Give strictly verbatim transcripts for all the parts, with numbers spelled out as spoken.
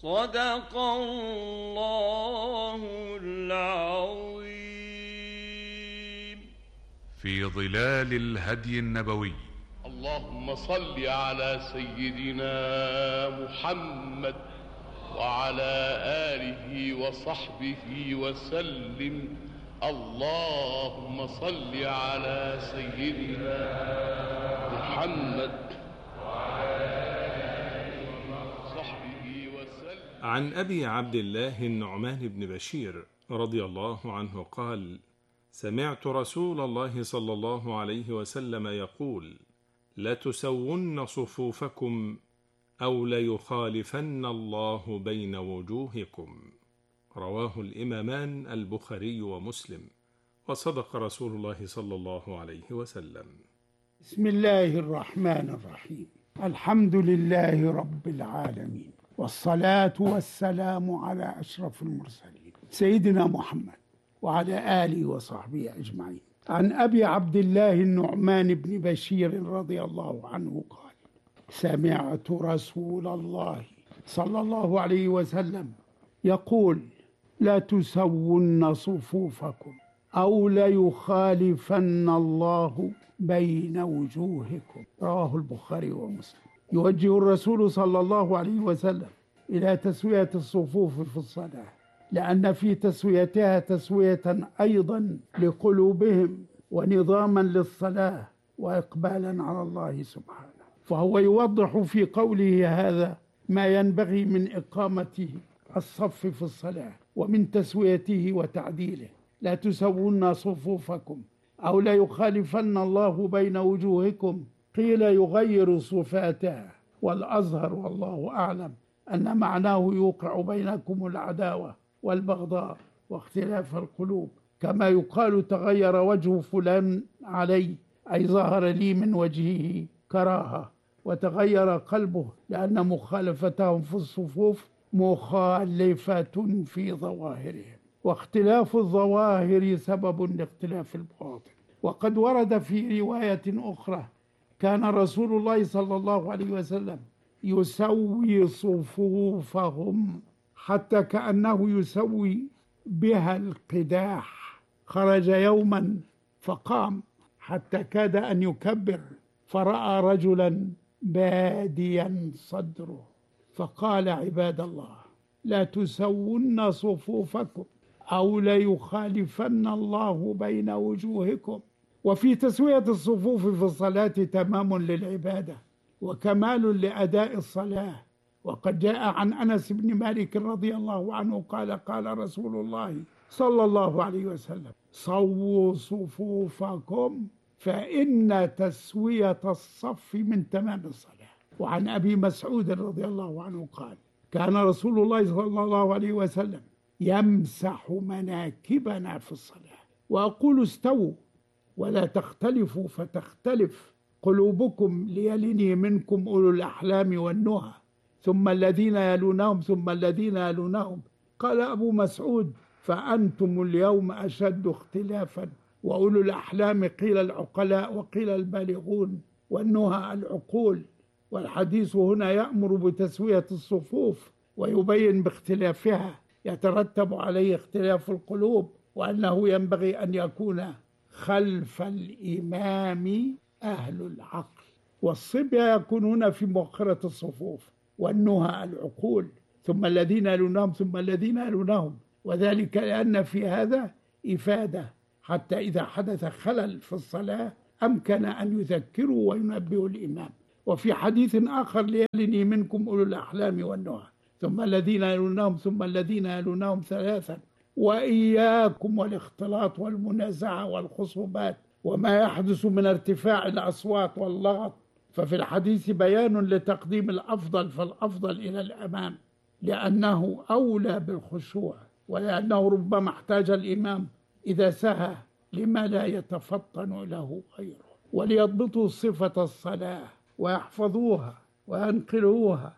صدق الله العظيم. في ظلال الهدي النبوي. اللهم صل على سيدنا محمد وعلى آله وصحبه وسلم. اللهم صل على سيدنا محمد وعلى آله وصحبه وسلم. عن أبي عبد الله النعمان بن بشير رضي الله عنه قال: سمعت رسول الله صلى الله عليه وسلم يقول: لتسون صفوفكم أو ليخالفن الله بين وجوهكم. رواه الإمامان البخاري ومسلم، وصدق رسول الله صلى الله عليه وسلم. بسم الله الرحمن الرحيم. الحمد لله رب العالمين، والصلاة والسلام على أشرف المرسلين سيدنا محمد وعلى آله وصحبه أجمعين. عن أبي عبد الله النعمان بن بشير رضي الله عنه قال: سمعت رسول الله صلى الله عليه وسلم يقول: لا تسون صفوفكم أو ليخالفن الله بين وجوهكم. رواه البخاري ومسلم. يوجه الرسول صلى الله عليه وسلم إلى تسوية الصفوف في الصلاة، لأن في تسويتها تسوية أيضا لقلوبهم ونظاما للصلاة وإقبالا على الله سبحانه. فهو يوضح في قوله هذا ما ينبغي من إقامة الصف في الصلاة ومن تسويته وتعديله. لا تسون صفوفكم أو لا يخالفن الله بين وجوهكم، قيل يغير صفاتها، والأظهر والله أعلم أن معناه يوقع بينكم العداوة والبغضاء واختلاف القلوب، كما يقال تغير وجه فلان علي، أي ظهر لي من وجهه كراهة، وتغير قلبه، لأن مخالفتهم في الصفوف مخالفة في ظواهرهم، واختلاف الظواهر سبب لاختلاف البواطن. وقد ورد في رواية أخرى: كان رسول الله صلى الله عليه وسلم يسوي صفوفهم حتى كأنه يسوي بها القداح. خرج يوما فقام حتى كاد أن يكبر، فرأى رجلا باديا صدره، فقال: عباد الله، لا تسون صفوفكم أو ليخالفن الله بين وجوهكم. وفي تسوية الصفوف في الصلاة تمام للعبادة وكمال لأداء الصلاة. وقد جاء عن أنس بن مالك رضي الله عنه قال: قال رسول الله صلى الله عليه وسلم: صووا صفوفكم فإن تسوية الصف من تمام الصلاة. وعن أبي مسعود رضي الله عنه قال: كان رسول الله صلى الله عليه وسلم يمسح مناكبنا في الصلاة وأقول: استووا ولا تختلفوا فتختلف قلوبكم، ليلني منكم أولو الأحلام والنهى، ثم الذين يلونهم ثم الذين يلونهم. قال أبو مسعود: فأنتم اليوم أشد اختلافا، وأولو الأحلام قيل العقلاء وقيل البالغون، والنهى العقول. والحديث هنا يأمر بتسوية الصفوف ويبين باختلافها يترتب عليه اختلاف القلوب، وأنه ينبغي أن يكون خلف الإمام أهل العقل، والصبية يكونون في مؤخرة الصفوف، والنهى العقول، ثم الذين يلونهم ثم الذين يلونهم. وذلك لأن في هذا إفادة، حتى إذا حدث خلل في الصلاة أمكن أن يذكروا وينبهوا الإمام. وفي حديث آخر: ليلني منكم أولو الأحلام والنهى ثم الذين يلونهم ثم الذين يلونهم ثلاثا، وإياكم والاختلاط والمنازعة والخصوبات وما يحدث من ارتفاع الأصوات واللغط. ففي الحديث بيان لتقديم الأفضل، فالأفضل إلى الأمام، لأنه أولى بالخشوع، ولأنه ربما احتاج الإمام إذا سهى لما لا يتفطن له غيره. وليضبطوا صفة الصلاة ويحفظوها وينقلوها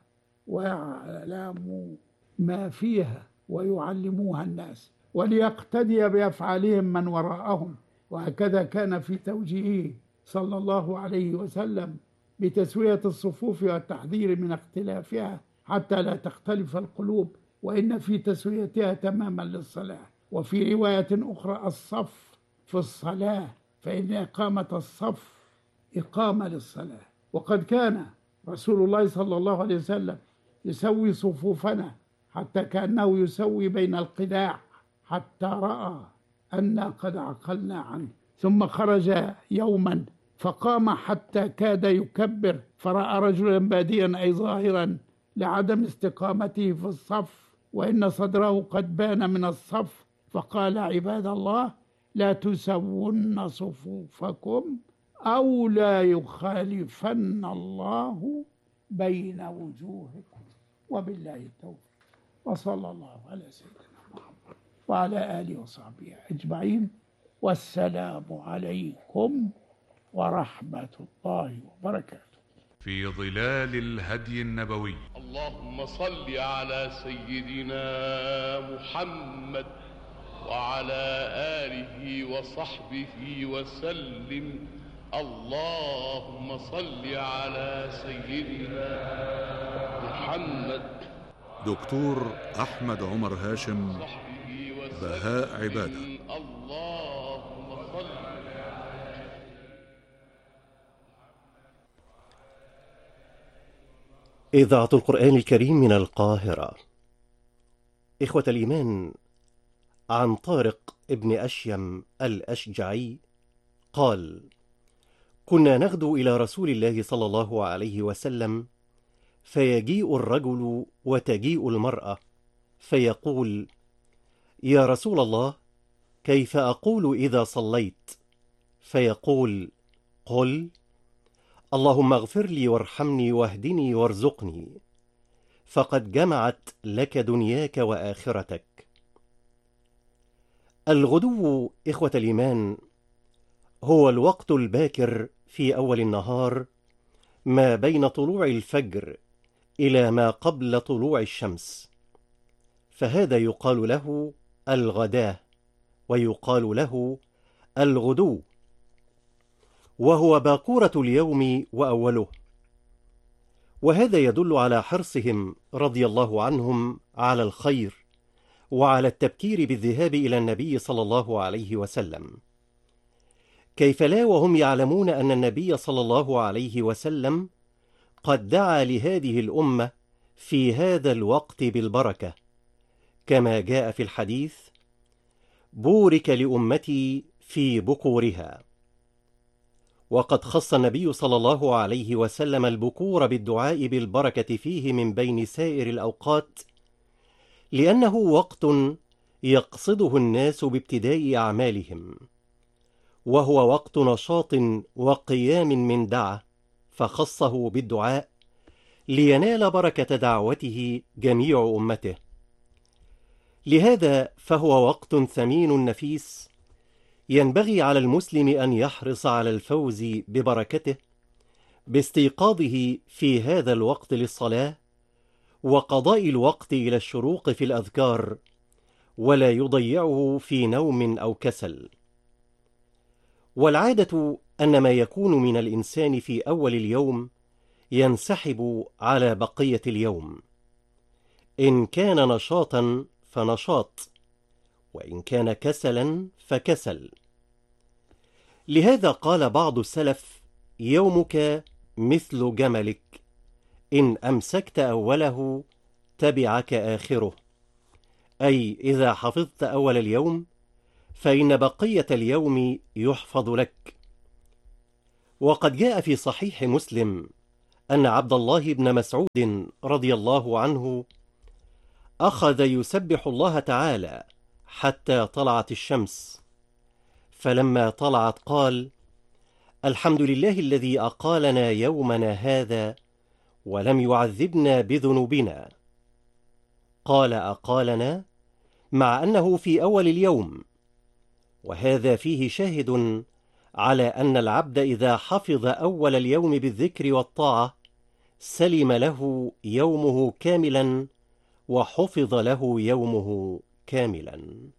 ويعلموا ما فيها ويعلموها الناس، وليقتدي بأفعالهم من وراءهم. وهكذا كان في توجيهه صلى الله عليه وسلم بتسوية الصفوف والتحذير من اختلافها، حتى لا تختلف القلوب، وإن في تسويتها تماما للصلاة. وفي رواية أخرى الصف في الصلاة، فإن إقامة الصف إقامة للصلاة. وقد كان رسول الله صلى الله عليه وسلم يسوي صفوفنا حتى كأنه يسوي بين القداع، حتى رأى أن قد عقلنا عنه، ثم خرج يوما فقام حتى كاد يكبر، فرأى رجلا باديا أي ظاهرا لعدم استقامته في الصف، وإن صدره قد بان من الصف، فقال: عباد الله، لا تسون صفوفكم أو لا يخالفن الله بين وجوهكم. وبالله التوفيق، وصلى الله على سيدنا محمد وعلى آله وصحبه أجمعين، والسلام عليكم ورحمة الله وبركاته. في ظلال الهدي النبوي. اللهم صل على سيدنا محمد وعلى آله وصحبه وسلم. اللهم صل على سيدنا محمد. دكتور أحمد عمر هاشم، بهاء عبادة. اللهم صل. إذاعة القرآن الكريم من القاهرة. إخوة الإيمان، عن طارق ابن أشيم الأشجعي قال: كنا نغدو إلى رسول الله صلى الله عليه وسلم، فيجيء الرجل وتجيء المرأة، فيقول: يا رسول الله، كيف أقول إذا صليت؟ فيقول: قل: اللهم اغفر لي وارحمني واهدني وارزقني، فقد جمعت لك دنياك وآخرتك. الغدو إخوة الإيمان هو الوقت الباكر في أول النهار، ما بين طلوع الفجر إلى ما قبل طلوع الشمس، فهذا يقال له الغداة، ويقال له الغدو، وهو باكورة اليوم وأوله. وهذا يدل على حرصهم رضي الله عنهم على الخير، وعلى التبكير بالذهاب إلى النبي صلى الله عليه وسلم. كيف لا وهم يعلمون أن النبي صلى الله عليه وسلم قد دعا لهذه الأمة في هذا الوقت بالبركة، كما جاء في الحديث: بورك لأمتي في بكورها. وقد خص النبي صلى الله عليه وسلم البكور بالدعاء بالبركة فيه من بين سائر الأوقات، لأنه وقت يقصده الناس بابتداء أعمالهم، وهو وقت نشاط وقيام من دعة، فخصه بالدعاء لينال بركة دعوته جميع أمته. لهذا فهو وقت ثمين نفيس، ينبغي على المسلم أن يحرص على الفوز ببركته باستيقاظه في هذا الوقت للصلاة، وقضاء الوقت إلى الشروق في الأذكار، ولا يضيعه في نوم أو كسل. والعادة أن ما يكون من الإنسان في أول اليوم ينسحب على بقية اليوم، إن كان نشاطا فنشاط، وإن كان كسلا فكسل. لهذا قال بعض السلف: يومك مثل جملك، إن أمسكت أوله تبعك آخره، أي إذا حفظت أول اليوم فإن بقية اليوم يحفظ لك. وقد جاء في صحيح مسلم أن عبد الله بن مسعود رضي الله عنه أخذ يسبح الله تعالى حتى طلعت الشمس، فلما طلعت قال: الحمد لله الذي أقالنا يومنا هذا ولم يعذبنا بذنوبنا. قال أقالنا مع أنه في أول اليوم، وهذا فيه شاهد على أن العبد إذا حفظ أول اليوم بالذكر والطاعة سلم له يومه كاملا، وحفظ له يومه كاملا.